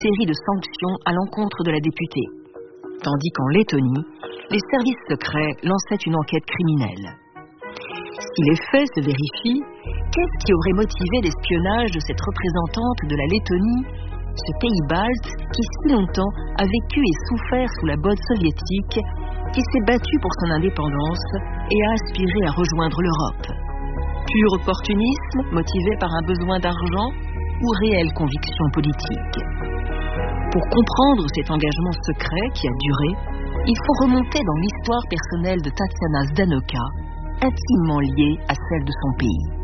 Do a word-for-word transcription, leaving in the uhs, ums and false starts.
série de sanctions à l'encontre de la députée, tandis qu'en Lettonie, les services secrets lançaient une enquête criminelle. Si les faits se vérifient, qu'est-ce qui aurait motivé l'espionnage de cette représentante de la Lettonie, ce pays balte qui si longtemps a vécu et souffert sous la botte soviétique, qui s'est battu pour son indépendance et a aspiré à rejoindre l'Europe? Pur opportunisme motivé par un besoin d'argent ou réelle conviction politique? Pour comprendre cet engagement secret qui a duré, il faut remonter dans l'histoire personnelle de Tatiana Zdanoka, intimement liée à celle de son pays.